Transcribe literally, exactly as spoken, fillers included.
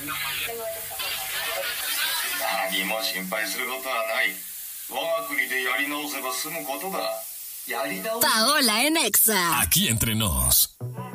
何も心配することはない。我が国でやり直せば済むことだ。やり直せ。 Paola en Exa. Aquí entre nos.